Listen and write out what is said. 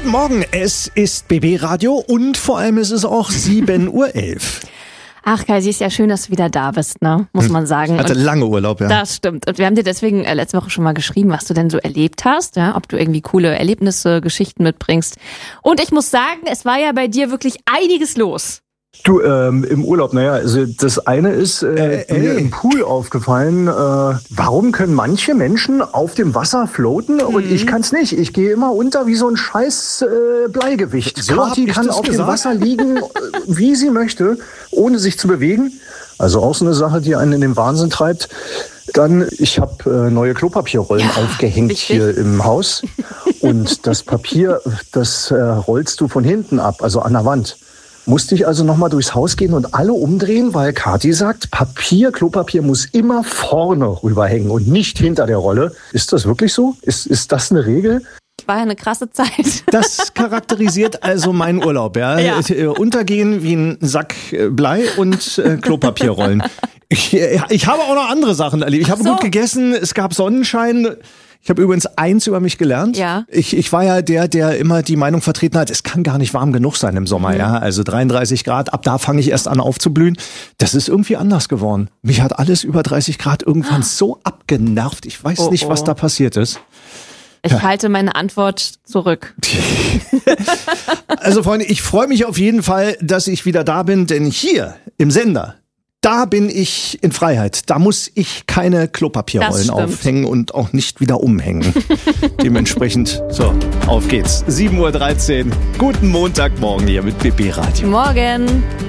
Guten Morgen, es ist BB Radio und vor allem ist es auch 7:11 Uhr. Ach Kai, ist ja schön, dass du wieder da bist, ne? Muss man sagen. Hatte lange Urlaub, ja. Das stimmt. Und wir haben dir deswegen letzte Woche schon mal geschrieben, was du denn so erlebt hast, ja? Ob du irgendwie coole Erlebnisse, Geschichten mitbringst. Und ich muss sagen, es war ja bei dir wirklich einiges los. Du, im Urlaub, also das eine ist mir im Pool aufgefallen, warum können manche Menschen auf dem Wasser floaten und ich kann's nicht. Ich gehe immer unter wie so ein scheiß Bleigewicht. So Kathi kann auf dem Wasser liegen, wie sie möchte, ohne sich zu bewegen. Also auch so eine Sache, die einen in den Wahnsinn treibt. Dann, ich habe neue Klopapierrollen aufgehängt richtig. hier im Haus und das Papier, das rollst du von hinten ab, also an der Wand. Musste ich also nochmal durchs Haus gehen und alle umdrehen, weil Kathi sagt, Klopapier muss immer vorne rüberhängen und nicht hinter der Rolle. Ist das wirklich so? Ist das eine Regel? War ja eine krasse Zeit. Das charakterisiert also meinen Urlaub, ja. Untergehen wie ein Sack Blei und Klopapierrollen. Ich habe auch noch andere Sachen erlebt. Ich habe gut gegessen, es gab Sonnenschein. Ich habe übrigens eins über mich gelernt. Ja. Ich war ja der immer die Meinung vertreten hat, es kann gar nicht warm genug sein im Sommer, ja. Also 33 Grad, ab da fange ich erst an aufzublühen. Das ist irgendwie anders geworden. Mich hat alles über 30 Grad irgendwann so abgenervt. Ich weiß nicht, was da passiert ist. Ich halte meine Antwort zurück. Also Freunde, ich freue mich auf jeden Fall, dass ich wieder da bin, denn hier im Sender, da bin ich in Freiheit. Da muss ich keine Klopapierrollen aufhängen und auch nicht wieder umhängen. Dementsprechend, so, auf geht's. 7:13 Uhr. Guten Montagmorgen hier mit BB Radio. Morgen.